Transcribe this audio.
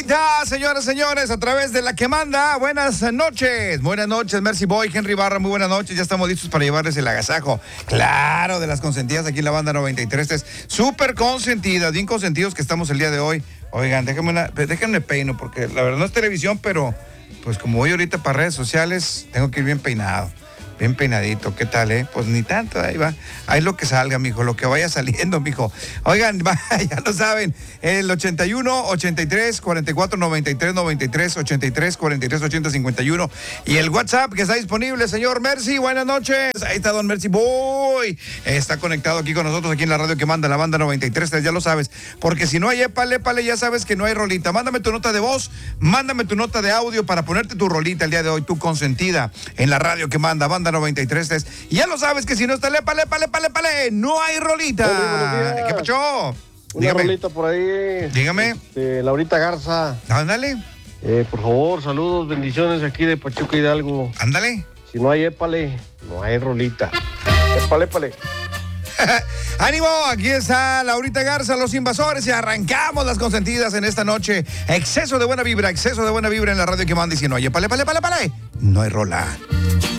rolita, señoras, señores, a través de la que manda. Buenas noches, Mercy Boy, Henry Barra, muy buenas noches. Ya estamos listos para llevarles el agasajo. Claro, de las consentidas aquí en la banda 93. Es súper consentidas, bien consentidos que estamos el día de hoy. Oigan, déjenme peino, porque la verdad no es televisión, pero pues como voy ahorita para redes sociales, tengo que ir bien peinado. Bien peinadito, ¿qué tal, Pues ni tanto, ahí va. Ahí lo que salga, mijo, lo que vaya saliendo, mijo. Oigan, ya lo saben, el 81, 83, 44, 93, 93, 83, 43, 80, 51. Y el WhatsApp que está disponible, señor Mercy, buenas noches. Ahí está don Mercy Boy. Está conectado aquí con nosotros, aquí en la radio que manda, la banda 93, ya lo sabes. Porque si no hay épale, ya sabes que no hay rolita. Mándame tu nota de voz, mándame tu nota de audio para ponerte tu rolita el día de hoy, tu consentida, en la radio que manda, banda 93. Y ya lo sabes que si no está el épale, no hay rolita. ¿Qué pasó? Una rolita por ahí. Dígame. Laurita Garza. Ándale. Por favor, saludos, bendiciones aquí de Pachuca Hidalgo. Ándale. Si no hay épale, no hay rolita. Épale. Ánimo, aquí está Laurita Garza, Los Invasores, y arrancamos las consentidas en esta noche. Exceso de buena vibra en la radio que manda. Y si no hay épale, no hay rola.